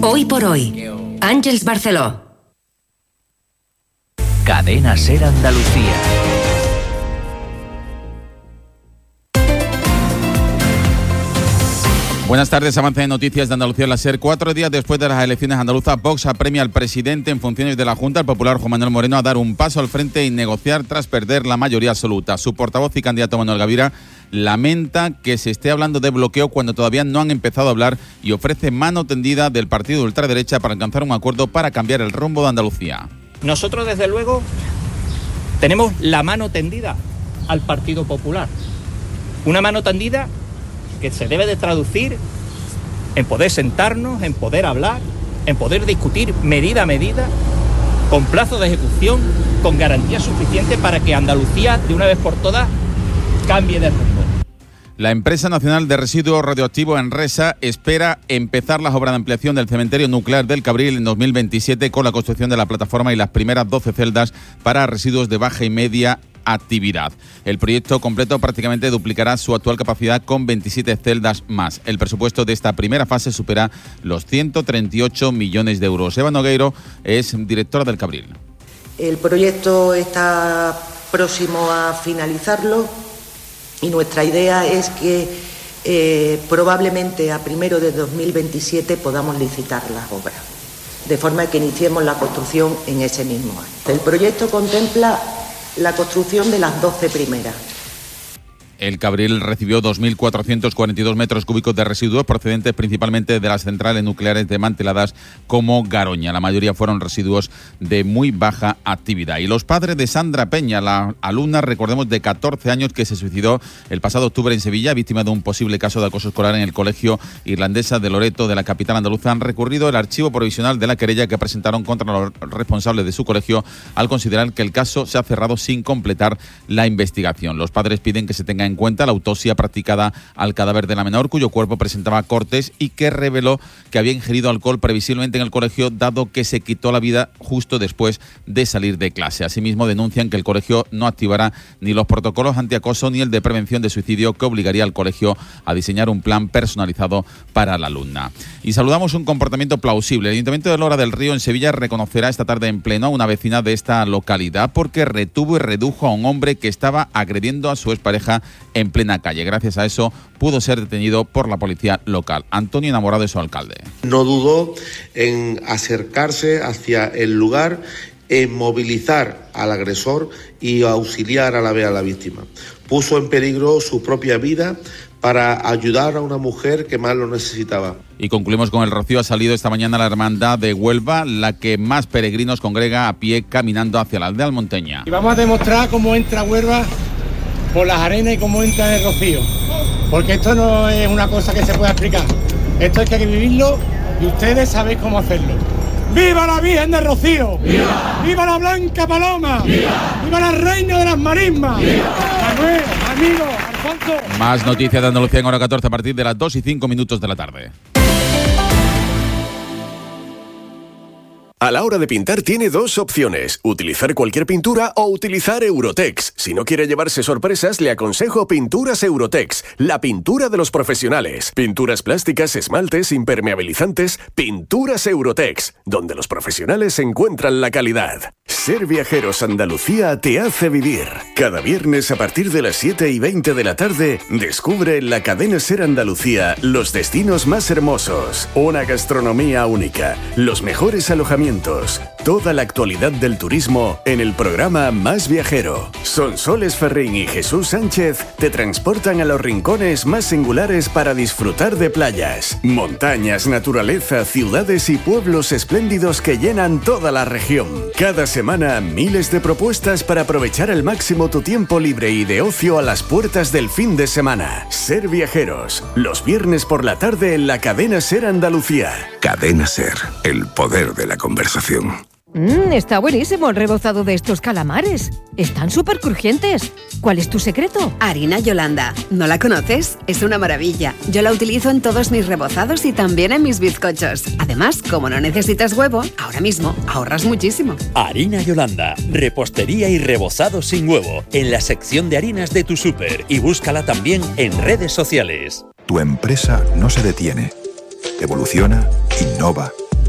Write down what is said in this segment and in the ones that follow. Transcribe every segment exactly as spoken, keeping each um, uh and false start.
Hoy por hoy, Àngels Barceló. Cadena Ser Andalucía. Buenas tardes, avance de noticias de Andalucía en la SER. Cuatro días después de las elecciones andaluzas, Vox apremia al presidente en funciones de la Junta, el popular Juan Manuel Moreno, a dar un paso al frente y negociar tras perder la mayoría absoluta. Su portavoz y candidato Manuel Gavira lamenta que se esté hablando de bloqueo cuando todavía no han empezado a hablar y ofrece mano tendida del partido de ultraderecha para alcanzar un acuerdo para cambiar el rumbo de Andalucía. Nosotros, desde luego, tenemos la mano tendida al Partido Popular. Una mano tendida que se debe de traducir en poder sentarnos, en poder hablar, en poder discutir medida a medida, con plazo de ejecución, con garantía suficiente para que Andalucía, de una vez por todas, cambie de rumbo. La empresa nacional de residuos radioactivos Enresa espera empezar las obras de ampliación del cementerio nuclear del Cabril en dos mil veintisiete con la construcción de la plataforma y las primeras doce celdas para residuos de baja y media actividad. El proyecto completo prácticamente duplicará su actual capacidad con veintisiete celdas más. El presupuesto de esta primera fase supera los ciento treinta y ocho millones de euros. Eva Nogueiro es directora del Cabril. El proyecto está próximo a finalizarlo y nuestra idea es que eh, probablemente a primero de dos mil veintisiete podamos licitar las obras, de forma que iniciemos la construcción en ese mismo año. El proyecto contempla la construcción de las doce primeras. El Cabril recibió dos mil cuatrocientos cuarenta y dos metros cúbicos de residuos procedentes principalmente de las centrales nucleares desmanteladas como Garoña. La mayoría fueron residuos de muy baja actividad. Y los padres de Sandra Peña, la alumna, recordemos, de catorce años que se suicidó el pasado octubre en Sevilla, víctima de un posible caso de acoso escolar en el Colegio Irlandesa de Loreto de la capital andaluza, han recurrido el archivo provisional de la querella que presentaron contra los responsables de su colegio al considerar que el caso se ha cerrado sin completar la investigación. Los padres piden que se tenga en cuenta la autopsia practicada al cadáver de la menor, cuyo cuerpo presentaba cortes y que reveló que había ingerido alcohol previsiblemente en el colegio, dado que se quitó la vida justo después de salir de clase. Asimismo, denuncian que el colegio no activará ni los protocolos antiacoso ni el de prevención de suicidio que obligaría al colegio a diseñar un plan personalizado para la alumna. Y saludamos un comportamiento plausible. El Ayuntamiento de Lora del Río en Sevilla reconocerá esta tarde en pleno a una vecina de esta localidad porque retuvo y redujo a un hombre que estaba agrediendo a su expareja en plena calle. Gracias a eso pudo ser detenido por la policía local. Antonio Enamorado es su alcalde. No dudó en acercarse hacia el lugar, en movilizar al agresor y auxiliar a la vez a la víctima. Puso en peligro su propia vida para ayudar a una mujer que más lo necesitaba. Y concluimos con el Rocío. Ha salido esta mañana la Hermandad de Huelva, la que más peregrinos congrega a pie caminando hacia la aldea almonteña. Y vamos a demostrar cómo entra Huelva por las arenas y cómo entra el Rocío, porque esto no es una cosa que se pueda explicar, esto hay que vivirlo y ustedes sabéis cómo hacerlo. ¡Viva la Virgen del Rocío! ¡Viva! ¡Viva la Blanca Paloma! ¡Viva! ¡Viva la Reina de las Marismas! ¡Viva! Manuel, amigo, Alfonso. Más noticias de Andalucía en hora catorce a partir de las dos y cinco minutos de la tarde. A la hora de pintar tiene dos opciones, utilizar cualquier pintura o utilizar Eurotex. Si no quiere llevarse sorpresas, le aconsejo Pinturas Eurotex, la pintura de los profesionales. Pinturas plásticas, esmaltes, impermeabilizantes, Pinturas Eurotex, donde los profesionales encuentran la calidad. Ser Viajeros Andalucía te hace vivir. Cada viernes a partir de las siete y veinte de la tarde, descubre en la cadena Ser Andalucía los destinos más hermosos, una gastronomía única, los mejores alojamientos, toda la actualidad del turismo en el programa Más Viajero. Sonsoles Ferrín y Jesús Sánchez te transportan a los rincones más singulares para disfrutar de playas, montañas, naturaleza, ciudades y pueblos espléndidos que llenan toda la región. Cada semana, miles de propuestas para aprovechar al máximo tu tiempo libre y de ocio a las puertas del fin de semana. Ser Viajeros, los viernes por la tarde en la cadena Ser Andalucía. Cadena Ser, el poder de la conversación. Mmm, está buenísimo el rebozado de estos calamares. Están súper crujientes. ¿Cuál es tu secreto? Harina Yolanda. ¿No la conoces? Es una maravilla. Yo la utilizo en todos mis rebozados y también en mis bizcochos. Además, como no necesitas huevo, ahora mismo ahorras muchísimo. Harina Yolanda. Repostería y rebozado sin huevo. En la sección de harinas de tu súper. Y búscala también en redes sociales. Tu empresa no se detiene. Evoluciona, innova,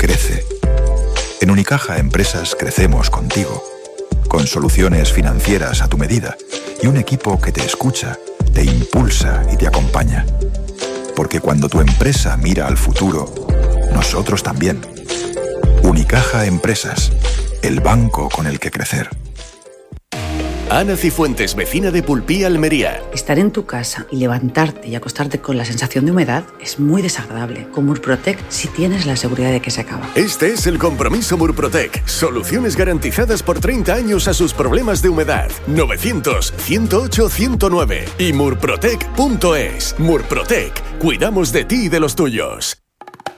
crece. En Unicaja Empresas crecemos contigo, con soluciones financieras a tu medida y un equipo que te escucha, te impulsa y te acompaña. Porque cuando tu empresa mira al futuro, nosotros también. Unicaja Empresas, el banco con el que crecer. Ana Cifuentes, vecina de Pulpí, Almería. Estar en tu casa y levantarte y acostarte con la sensación de humedad es muy desagradable. Con Murprotec sí tienes la seguridad de que se acaba. Este es el compromiso Murprotec. Soluciones garantizadas por treinta años a sus problemas de humedad. novecientos, ciento ocho, ciento nueve y murprotec punto es. Murprotec. Cuidamos de ti y de los tuyos.